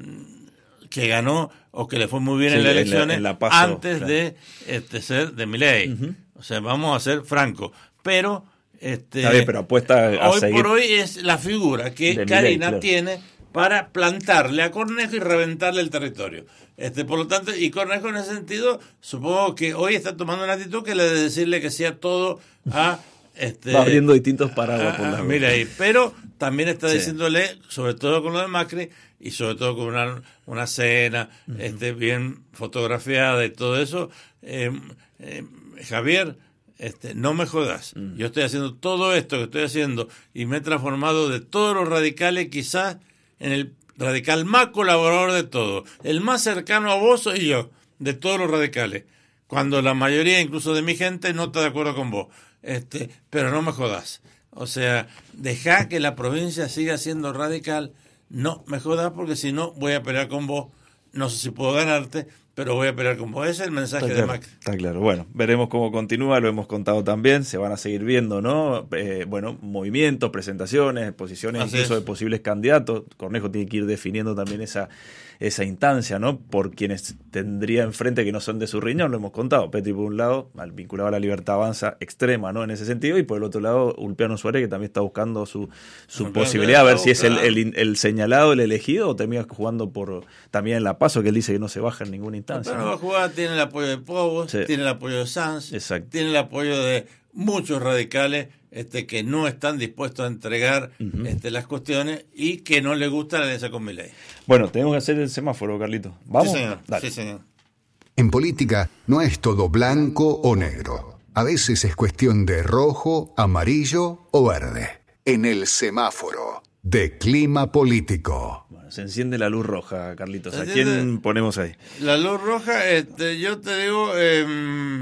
que ganó o que le fue muy bien sí, en las elecciones en la, en la paso, antes claro. de este, ser de Milei. Uh-huh. O sea, vamos a ser francos. Pero este Está bien, pero apuesta a hoy seguir por hoy es la figura que Carina Milei, claro. tiene para plantarle a Cornejo y reventarle el territorio. Este, por lo tanto, y Cornejo en ese sentido, supongo que hoy está tomando una actitud que le de decirle que sea todo a este, va abriendo distintos paraguas por la mira ahí, pero también está sí. diciéndole, sobre todo con lo de Macri y sobre todo con una, una cena uh-huh. este, bien fotografiada y todo eso, eh, eh, Javier, este, no me jodas, uh-huh. yo estoy haciendo todo esto que estoy haciendo y me he transformado de todos los radicales quizás en el radical más colaborador de todos, el más cercano a vos soy yo, de todos los radicales, cuando la mayoría incluso de mi gente no está de acuerdo con vos. Este, pero no me jodas. O sea, deja que la provincia siga siendo radical. No me jodas porque si no voy a pelear con vos. No sé si puedo ganarte, pero voy a pelear con vos. Ese es el mensaje está de claro, Macri. Está claro. Bueno, veremos cómo continúa. Lo hemos contado también. Se van a seguir viendo, ¿no? Eh, bueno, movimientos, presentaciones, exposiciones, Así incluso es. de posibles candidatos. Cornejo tiene que ir definiendo también esa esa instancia, ¿no? Por quienes tendría enfrente que no son de su riñón, lo hemos contado. Petri por un lado, vinculado a la Libertad Avanza extrema, ¿no? En ese sentido, y por el otro lado, Ulpiano Suárez, que también está buscando su, su posibilidad, a ver si es el, el, el señalado, el elegido, o termina jugando por también en la PASO, que él dice que no se baja en ninguna instancia. Pero ¿no? va a jugar, tiene el apoyo de Povos, sí. tiene el apoyo de Sanz, Exacto. tiene el apoyo de muchos radicales este, que no están dispuestos a entregar uh-huh. este, las cuestiones y que no les gusta la alianza con Milei. Bueno, tenemos que hacer el semáforo, Carlito. ¿Vamos? Sí, señor. Dale. Sí, señor. En política no es todo blanco o negro. A veces es cuestión de rojo, amarillo o verde. En el semáforo de Clima Político. Bueno, se enciende la luz roja, Carlitos. ¿A quién ponemos ahí? La luz roja, este, yo te digo... Eh,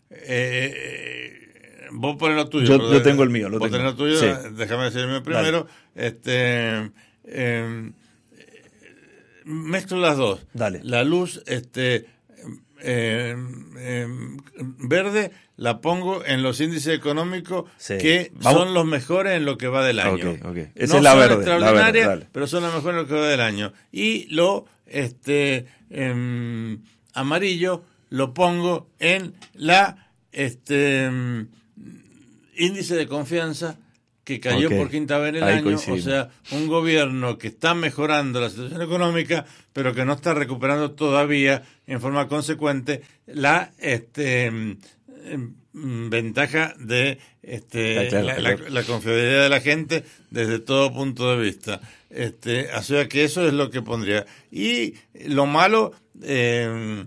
eh, vos ponés lo tuyo. Yo, yo tengo el mío. Lo vos tengo. tenés lo tuyo, sí. Déjame decir el mío primero. Dale. Este, eh, mezclo las dos. Dale. La luz este, eh, eh, verde la pongo en los índices económicos sí. que Vamos. son los mejores en lo que va del año. Okay, okay. Esa no es la son verde, extraordinarias, la verde, pero son las mejores en lo que va del año. Y lo este, eh, amarillo lo pongo en la este, eh, índice de confianza que cayó okay. por quinta vez en el Ahí año, coincidimos. O sea, un gobierno que está mejorando la situación económica, pero que no está recuperando todavía en forma consecuente la este, eh, ventaja de este, claro, la, claro. La, la confiabilidad de la gente desde todo punto de vista. Este, o sea que eso es lo que pondría. Y lo malo eh,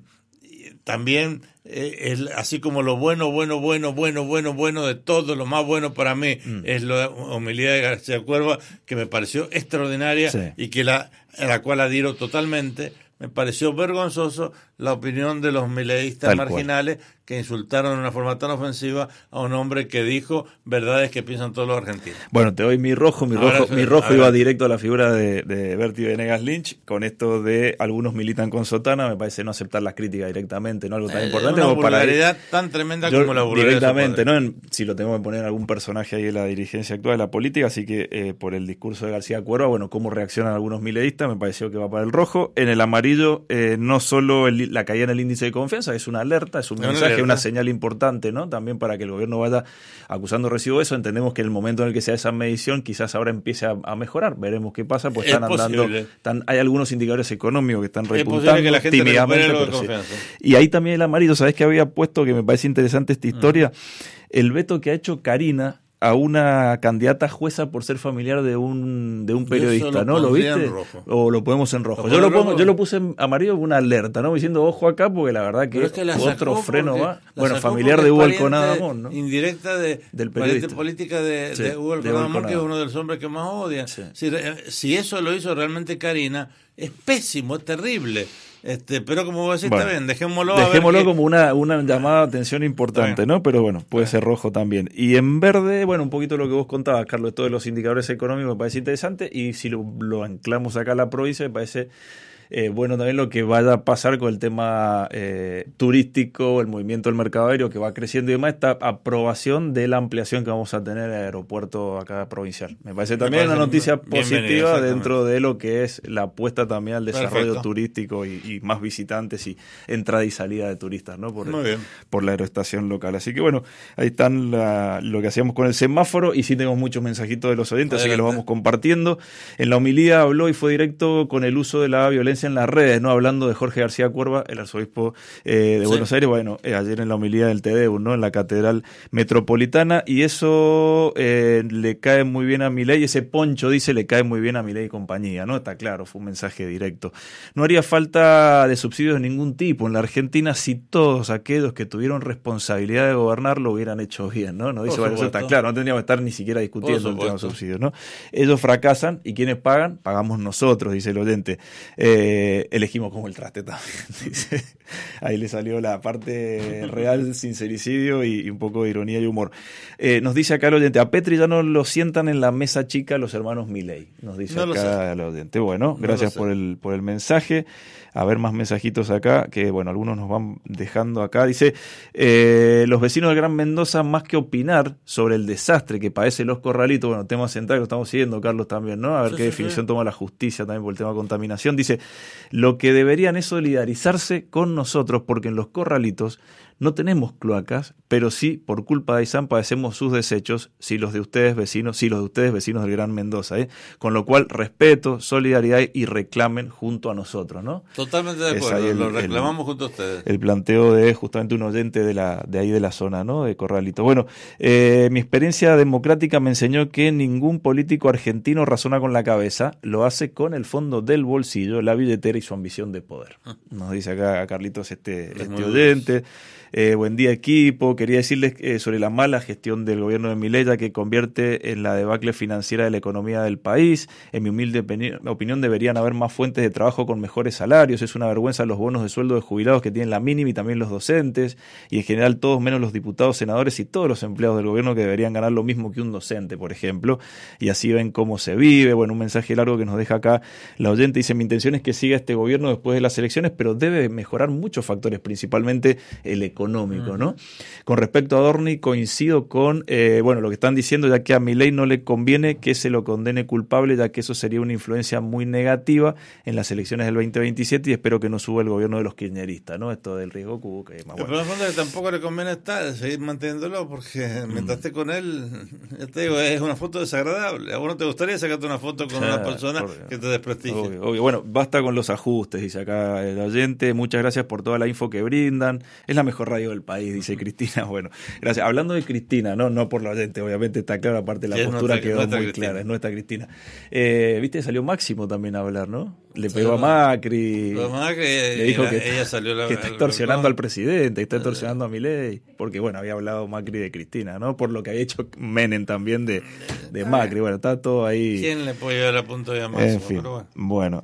también eh, es así como lo bueno, bueno, bueno, bueno, bueno, bueno de todo, lo más bueno para mí mm. es la homilía de García Cuerva, que me pareció extraordinaria sí. y que la, a la cual adhiero totalmente. Me pareció vergonzoso la opinión de los mileístas Tal marginales cual. que insultaron de una forma tan ofensiva a un hombre que dijo verdades que piensan todos los argentinos. Bueno, te doy mi rojo. Mi Ahora, rojo, mi rojo iba directo a la figura de, de Bertie Venegas Lynch, con esto de algunos militan con sotana. Me parece no aceptar las críticas directamente, no algo tan eh, importante. Una como vulgaridad para tan tremenda yo, como la vulgaridad. Directamente, ¿no? En, si lo tengo que poner algún personaje ahí de la dirigencia actual de la política, así que eh, por el discurso de García Cuerva, bueno, cómo reaccionan algunos mileístas, me pareció que va para el rojo. En el amarillo, eh, no solo el, la caída en el índice de confianza, es una alerta, es un no mensaje, una, una señal importante, ¿no? También para que el gobierno vaya acusando recibo de eso. Entendemos que en el momento en el que sea esa medición, quizás ahora empiece a, a mejorar. Veremos qué pasa, pues están es andando, están, hay algunos indicadores económicos que están repuntando que la gente tímidamente. Lo de pero sí. Y ahí también el amarillo, ¿sabés qué había puesto que me parece interesante esta historia? Mm. El veto que ha hecho Karina a una candidata jueza por ser familiar de un de un periodista, ¿no? ¿Lo viste? O lo ponemos en rojo. Yo lo pongo, yo lo puse en amarillo, una alerta, ¿no? Diciendo ojo acá, porque la verdad que, es que la otro freno va. Bueno, familiar de Hugo Alconada Amor, ¿no? Indirecta de del periodista. política de, sí, de Hugo Alconada Amor, que es uno de los hombres que más odian. Sí. Si, si eso lo hizo realmente Karina, es pésimo, es terrible. Este, pero como vos decís, bueno, está bien, dejémoslo. Dejémoslo a ver como una, una llamada de atención importante, ¿no? Pero bueno, puede ser rojo también. Y en verde, bueno, un poquito lo que vos contabas, Carlos, todos los indicadores económicos me parece interesante. Y si lo, lo anclamos acá a la provincia, me parece eh, bueno también lo que vaya a pasar con el tema eh, turístico, el movimiento del mercado aéreo que va creciendo y demás, esta aprobación de la ampliación que vamos a tener en el aeropuerto acá provincial. Me parece también me parece una noticia positiva dentro de lo que es la apuesta también al desarrollo Perfecto. turístico y, y más visitantes y entrada y salida de turistas, ¿no? Por, el, por la aeroestación local. Así que bueno, ahí están la, lo que hacíamos con el semáforo y sí tenemos muchos mensajitos de los oyentes, Adelante. así que los vamos compartiendo. En la homilía habló y fue directo con el uso de la violencia en las redes, ¿no? Hablando de Jorge García Cuerva, el arzobispo eh, de sí. Buenos Aires, bueno, eh, ayer en la homilía del Te Deum, ¿no? En la Catedral Metropolitana, y eso eh, le cae muy bien a Milei, ese poncho, dice, le cae muy bien a Milei y compañía, ¿no? Está claro, fue un mensaje directo. No haría falta de subsidios de ningún tipo en la Argentina si todos aquellos que tuvieron responsabilidad de gobernar lo hubieran hecho bien, ¿no? No dice, bueno, eso está claro, no tendríamos que estar ni siquiera discutiendo el tema de subsidios, ¿no? Ellos fracasan y ¿quiénes pagan? Pagamos nosotros, dice el oyente. Eh, elegimos como el traste también, dice. Ahí le salió la parte real, sincericidio y, y un poco de ironía y humor. Eh, nos dice acá el oyente, a Petri ya no lo sientan en la mesa chica los hermanos Milei, nos dice no acá el oyente. Bueno, gracias no por el por el mensaje. A ver más mensajitos acá, que bueno, algunos nos van dejando acá. Dice, eh, los vecinos del Gran Mendoza, más que opinar sobre el desastre que padece Los Corralitos, bueno, tema central que lo estamos siguiendo, Carlos, también, ¿no? A ver sí, qué sí, definición sí. toma la justicia también por el tema de contaminación. Dice, lo que deberían es solidarizarse con nosotros, porque en Los Corralitos no tenemos cloacas, pero sí, por culpa de Aysán, padecemos sus desechos, si los de ustedes vecinos, si los de ustedes vecinos del Gran Mendoza, ¿eh? Con lo cual, respeto, solidaridad y reclamen junto a nosotros, ¿no? Totalmente de acuerdo, el, lo reclamamos el, junto a ustedes. El planteo de justamente un oyente de la de ahí de la zona, ¿no? De Corralito. Bueno, eh, mi experiencia democrática me enseñó que ningún político argentino razona con la cabeza, lo hace con el fondo del bolsillo, la billetera y su ambición de poder. Nos dice acá Carlitos este, este oyente. Eh, buen día, equipo. Quería decirles eh, sobre la mala gestión del gobierno de Milei, ya que convierte en la debacle financiera de la economía del país. En mi humilde opinión, deberían haber más fuentes de trabajo con mejores salarios. Es una vergüenza los bonos de sueldo de jubilados que tienen la mínima y también los docentes, y en general todos menos los diputados, senadores y todos los empleados del gobierno que deberían ganar lo mismo que un docente, por ejemplo. Y así ven cómo se vive. Bueno, un mensaje largo que nos deja acá la oyente. Dice, mi intención es que siga este gobierno después de las elecciones, pero debe mejorar muchos factores, principalmente el económico. económico, ¿no? Con respecto a Adorni, coincido con eh, bueno, lo que están diciendo, ya que a Milei no le conviene que se lo condene culpable, ya que eso sería una influencia muy negativa en las elecciones del veinte veintisiete, y espero que no suba el gobierno de los kirchneristas, ¿no? Esto del riesgo Q, que es más bueno. Pero en el fondo que tampoco le conviene estar, seguir manteniéndolo, porque mientras esté con él, ya te digo, es una foto desagradable. ¿A vos no te gustaría sacarte una foto con claro, una persona por, que te desprestigie? Obvio, obvio. Bueno, basta con los ajustes, dice acá el oyente. Muchas gracias por toda la info que brindan. Es la mejor radio del país, dice Cristina. Bueno, gracias. Hablando de Cristina, no no por la oyente, obviamente está claro, aparte la sí, postura nuestra, quedó nuestra muy Cristina. Clara, es nuestra Cristina. Eh, Viste, salió Máximo también a hablar, ¿no? Le pegó sí, a Macri. A Macri le dijo la, que, ella salió la, que está extorsionando al presidente, está extorsionando a Milei, porque bueno, había hablado Macri de Cristina, ¿no? Por lo que había hecho Menem también de, de Macri. Bueno, está todo ahí. ¿Quién le puede llevar a punto de Máximo? En fin, pero bueno, bueno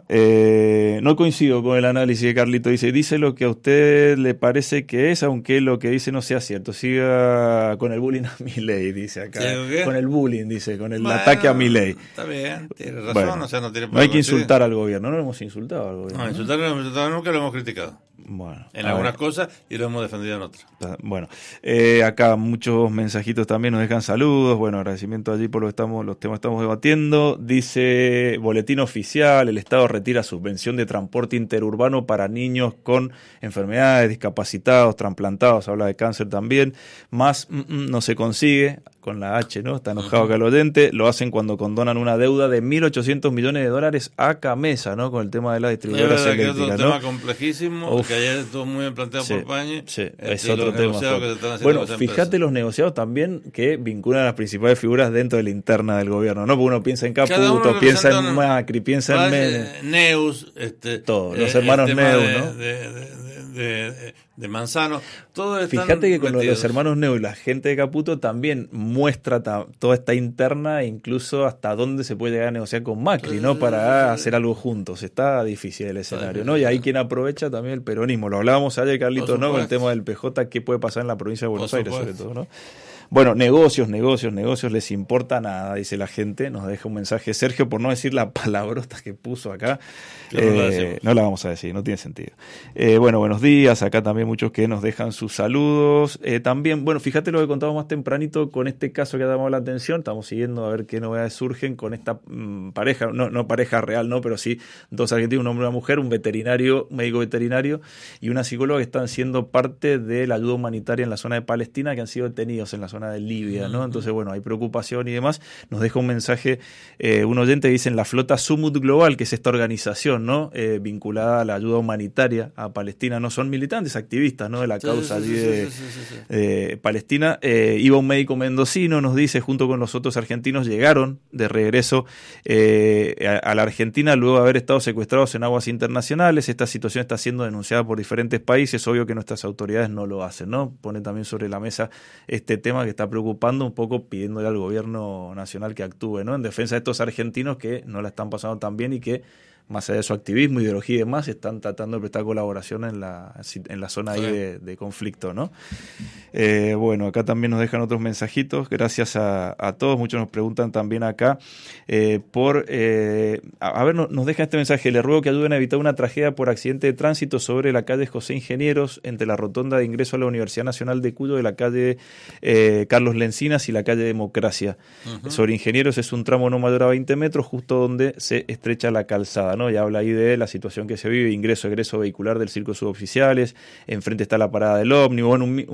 eh, no coincido con el análisis de Carlito. Dice, dice lo que a usted le parece que es, aunque lo que dice no sea cierto. Siga con el bullying a Milei, dice acá. Con el bullying, dice, con el bueno, ataque a Milei. Está bien, tiene razón, bueno, o sea, no tiene no hay que insultar al gobierno, no lo hemos insultado al gobierno. No, insultar no lo hemos insultado nunca, lo hemos criticado. Bueno, en algunas ver. cosas y lo hemos defendido en otras. Bueno, eh, acá muchos mensajitos también nos dejan saludos. Bueno, agradecimiento allí por lo que estamos, los temas que estamos debatiendo. Dice, boletín oficial, el Estado retira subvención de transporte interurbano para niños con enfermedades, discapacitados, trasplantados, habla de cáncer también. Más mm, mm, no se consigue, con la H, ¿no? Está enojado acá el oyente. Lo hacen cuando condonan una deuda de mil ochocientos millones de dólares a Camesa, ¿no? Con el tema de las distribuidoras eléctricas, ¿no? Es un tema complejísimo, Uf. que ayer estuvo muy bien planteado sí, por Pañi. Sí, este, es otro tema. Que bueno, fíjate los negociados también que vinculan a las principales figuras dentro de la interna del gobierno, ¿no? Porque uno piensa en Caputo, piensa en Macri, piensa en Menem. Neus, este, todo, los hermanos Neus, de, ¿no? De, de, de, de, de Manzano, todo fíjate que con los hermanos Neus y la gente de Caputo también muestra ta, toda esta interna, e incluso hasta dónde se puede llegar a negociar con Macri, ¿no? Para hacer algo juntos. Está difícil el escenario, ¿no? Y ahí quien aprovecha también el peronismo. Lo hablábamos ayer, Carlitos, ¿no? Con el tema del P J, qué puede pasar en la provincia de Buenos Aires, sobre todo, ¿no? Bueno, negocios, negocios, negocios, les importa nada, dice la gente. Nos deja un mensaje Sergio, por no decir la palabrota que puso acá. Eh, no, la no la vamos a decir, no tiene sentido. Eh, bueno, buenos días. Acá también muchos que nos dejan sus saludos. Eh, también, bueno, fíjate lo que contamos más tempranito con este caso que ha llamado la atención. Estamos siguiendo a ver qué novedades surgen con esta mmm, pareja, no, no pareja real, no, pero sí dos argentinos, un hombre y una mujer, un veterinario, un médico veterinario y una psicóloga que están siendo parte de la ayuda humanitaria en la zona de Palestina, que han sido detenidos en la zona de Libia, ¿no? Entonces, bueno, hay preocupación y demás. Nos deja un mensaje eh, un oyente que dice en la flota Sumut Global, que es esta organización, ¿no? Eh, vinculada a la ayuda humanitaria a Palestina, no son militantes, activistas, ¿no? De la causa allí sí, sí, de, sí, sí, sí. de Palestina. Eh, iba un médico mendocino, nos dice, junto con los otros argentinos, llegaron de regreso eh, a, a la Argentina luego de haber estado secuestrados en aguas internacionales. Esta situación está siendo denunciada por diferentes países. Obvio que nuestras autoridades no lo hacen, ¿no? Pone también sobre la mesa este tema que está preocupando un poco, pidiéndole al gobierno nacional que actúe, ¿no? En defensa de estos argentinos que no la están pasando tan bien y que, más allá de su activismo, ideología y demás, están tratando de prestar colaboración en la, en la zona ahí de, de conflicto, ¿no? Eh, bueno, acá también nos dejan otros mensajitos, gracias a, a todos, muchos nos preguntan también acá eh, por, eh, a, a ver, no, nos deja este mensaje: le ruego que ayuden a evitar una tragedia por accidente de tránsito sobre la calle José Ingenieros, entre la rotonda de ingreso a la Universidad Nacional de Cuyo, de la calle eh, Carlos Lencinas y la calle Democracia. Uh-huh. Sobre Ingenieros es un tramo no mayor a veinte metros, justo donde se estrecha la calzada, ¿no? Y habla ahí de la situación que se vive, ingreso, egreso vehicular del circo suboficiales, enfrente está la parada del ómnibus, bueno, un, un mensaje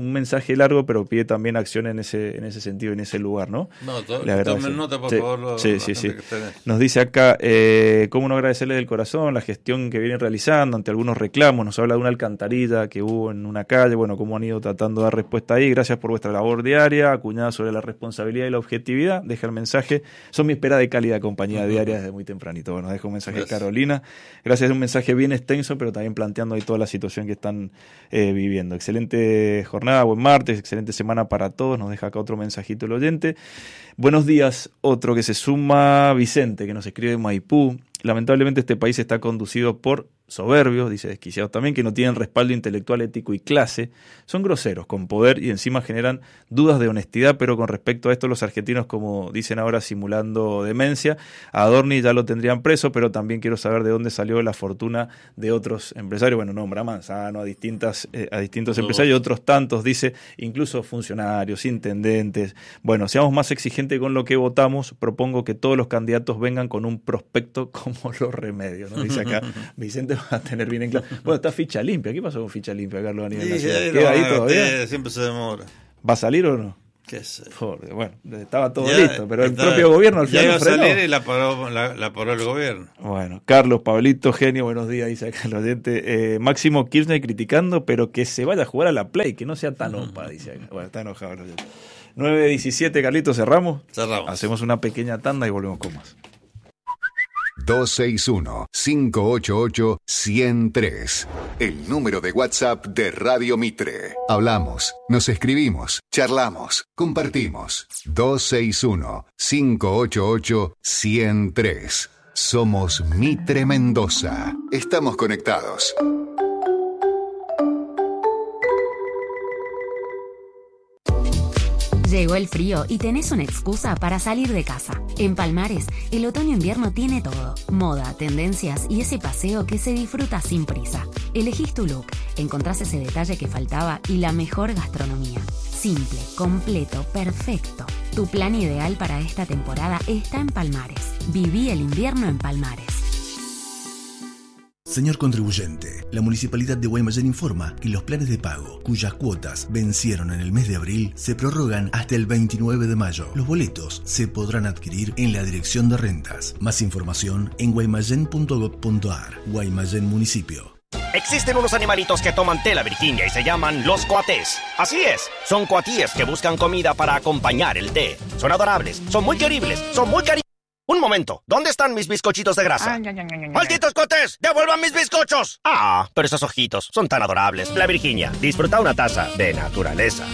mensaje largo, pero pide también acción en ese, en ese sentido, en ese lugar, ¿no? No, to, tomen nota, por sí, favor. Lo, sí, sí, sí. Nos dice acá, eh, ¿cómo no agradecerle del corazón la gestión que vienen realizando ante algunos reclamos? Nos habla de una alcantarilla que hubo en una calle, bueno, cómo han ido tratando de dar respuesta ahí. Gracias por vuestra labor diaria, acuñada sobre la responsabilidad y la objetividad. Deja el mensaje. Son mi espera de cálida compañía uh-huh. diaria desde muy tempranito. Bueno, dejo un mensaje de Carolina. Gracias, es un mensaje bien extenso, pero también planteando ahí toda la situación que están eh, viviendo. Excelente jornada, buen martes, excelente semana para todos. Nos deja acá otro mensajito el oyente. Buenos días, otro que se suma, Vicente, que nos escribe de Maipú. Lamentablemente este país está conducido por soberbios, dice desquiciados también, que no tienen respaldo intelectual, ético y clase. Son groseros, con poder y encima generan dudas de honestidad, pero con respecto a esto los argentinos, como dicen ahora, simulando demencia. A Adorni ya lo tendrían preso, pero también quiero saber de dónde salió la fortuna de otros empresarios. Bueno, nombra a Manzano, a, distintas, eh, a distintos empresarios, otros tantos, dice, incluso funcionarios, intendentes. Bueno, seamos más exigentes con lo que votamos. Propongo que todos los candidatos vengan con un prospecto como los remedios, ¿no? Dice acá Vicente, va a tener bien en claro. Bueno, está ficha limpia. ¿Qué pasó con ficha limpia, Carlos, a nivel nacional? ¿Queda ahí todavía? Siempre se demora. ¿Va a salir o no? ¿Qué sé? Joder, bueno, estaba todo ya, listo, pero el está, propio gobierno al final ya iba a salir y la paró, la, la paró el gobierno. Bueno, Carlos, Pablito, genio, buenos días, dice acá el oyente. Eh, Máximo Kirchner criticando, pero que se vaya a jugar a la Play, que no sea tan opa, dice acá. Bueno, está enojado el oyente. nueve diecisiete, Carlitos, ¿cerramos? Cerramos. Hacemos una pequeña tanda y volvemos con más. dos seis uno, cinco ocho ocho, uno cero tres. El número de WhatsApp de Radio Mitre. Hablamos, nos escribimos, charlamos, compartimos. dos seis uno, cinco ocho ocho, uno cero tres. Somos Mitre Mendoza. Estamos conectados. Llegó el frío y tenés una excusa para salir de casa. En Palmares, el otoño-invierno tiene todo. Moda, tendencias y ese paseo que se disfruta sin prisa. Elegís tu look, encontrás ese detalle que faltaba y la mejor gastronomía. Simple, completo, perfecto. Tu plan ideal para esta temporada está en Palmares. Viví el invierno en Palmares. Señor contribuyente, la Municipalidad de Guaymallén informa que los planes de pago, cuyas cuotas vencieron en el mes de abril, se prorrogan hasta el veintinueve de mayo. Los boletos se podrán adquirir en la Dirección de Rentas. Más información en guaymallén punto gob punto ar. Guaymallén Municipio. Existen unos animalitos que toman té la Virginia y se llaman los coatés. Así es, son coatíes que buscan comida para acompañar el té. Son adorables, son muy queribles, son muy cariñosos. Un momento, ¿dónde están mis bizcochitos de grasa? Ay, ay, ay, ay, ¡malditos coatés! ¡Devuelvan mis bizcochos! Ah, pero esos ojitos son tan adorables. La Virginia, disfruta una taza de naturaleza.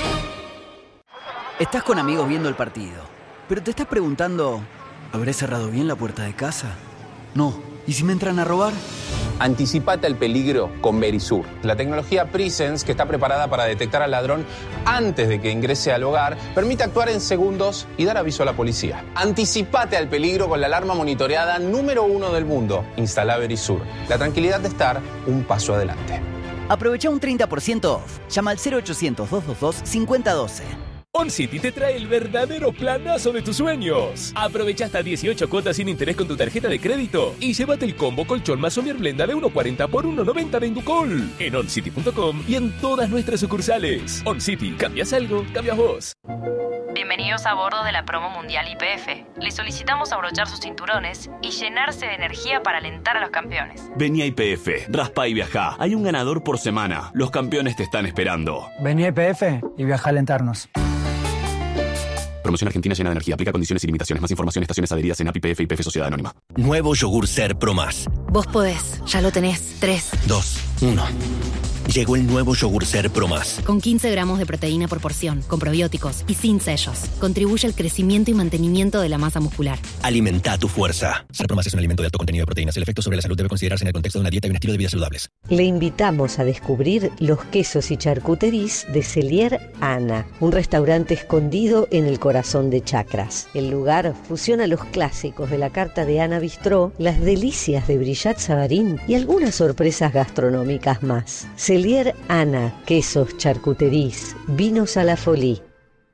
Estás con amigos viendo el partido, pero te estás preguntando, ¿habré cerrado bien la puerta de casa? No. ¿Y si me entran a robar? Anticipate al peligro con Verisur, la tecnología Presence que está preparada para detectar al ladrón antes de que ingrese al hogar, permite actuar en segundos y dar aviso a la policía. Anticipate al peligro con la alarma monitoreada número uno del mundo. Instala Verisur, la tranquilidad de estar un paso adelante. Aprovecha un treinta por ciento off. Llama al cero ochocientos, doscientos veintidós, cincuenta doce. OnCity te trae el verdadero planazo de tus sueños. Aprovecha hasta dieciocho cuotas sin interés con tu tarjeta de crédito y llévate el combo colchón más Somier Blenda de uno cuarenta por uno noventa de Inducol en oncity punto com y en todas nuestras sucursales. OnCity, cambias algo, cambias vos. Bienvenidos a bordo de la promo mundial Y P F. Les solicitamos abrochar sus cinturones y llenarse de energía para alentar a los campeones. Vení a Y P F, raspa y viajá. Hay un ganador por semana. Los campeones te están esperando. Vení a Y P F y viaja a alentarnos. Promoción argentina llena de energía. Aplica condiciones y limitaciones. Más información, estaciones adheridas en A P I P F y Y P F Sociedad Anónima. Nuevo yogur Ser Pro Más. Vos podés. Ya lo tenés. tres, dos, uno. Llegó el nuevo yogur Ser Pro Más. Con quince gramos de proteína por porción, con probióticos y sin sellos. Contribuye al crecimiento y mantenimiento de la masa muscular. Alimenta tu fuerza. Ser Pro Más es un alimento de alto contenido de proteínas. El efecto sobre la salud debe considerarse en el contexto de una dieta y un estilo de vida saludables. Le invitamos a descubrir los quesos y charcuteries de Cellier Ana, un restaurante escondido en el corazón de Chacras. El lugar fusiona los clásicos de la carta de Ana Bistró, las delicias de Brillat Savarín y algunas sorpresas gastronómicas más. Cellier Ana, quesos, charcuteries, vinos a la Folie.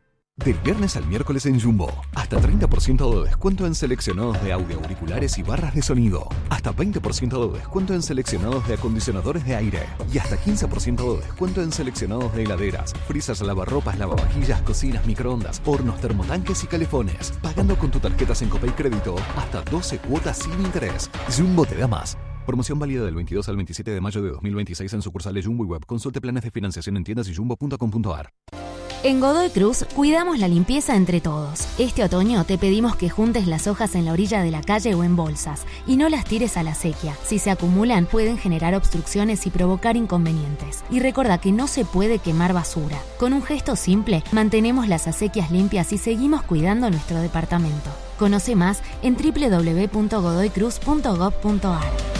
Del viernes al miércoles en Jumbo. Hasta treinta por ciento de descuento en seleccionados de audio auriculares y barras de sonido. Hasta veinte por ciento de descuento en seleccionados de acondicionadores de aire. Y hasta quince por ciento de descuento en seleccionados de heladeras, frisas, lavarropas, lavavajillas, cocinas, microondas, hornos, termotanques y calefones. Pagando con tu tarjeta Sencopay Crédito hasta doce cuotas sin interés. Jumbo te da más. Promoción válida del veintidós al veintisiete de mayo de dos mil veintiséis en sucursales Jumbo y Web. Consulte planes de financiación en tiendas y jumbo punto com punto a r. En Godoy Cruz cuidamos la limpieza entre todos. Este otoño te pedimos que juntes las hojas en la orilla de la calle o en bolsas y no las tires a la sequía. Si se acumulan pueden generar obstrucciones y provocar inconvenientes. Y recuerda que no se puede quemar basura. Con un gesto simple mantenemos las acequias limpias y seguimos cuidando nuestro departamento. Conoce más en doble u doble u doble u punto godoy cruz punto gov punto a r.